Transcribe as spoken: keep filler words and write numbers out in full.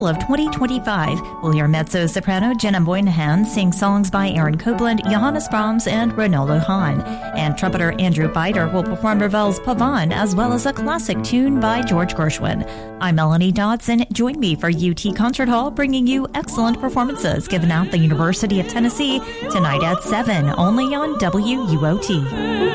of twenty twenty-five. We'll hear mezzo-soprano Jenna Moynihan sing songs by Aaron Copland, Johannes Brahms, and Ronaldo Hahn. And trumpeter Andrew Bider will perform Ravel's Pavane, as well as a classic tune by George Gershwin. I'm Melanie Dodson. Join me for U T Concert Hall, bringing you excellent performances given at the University of Tennessee tonight at seven, only on W U O T.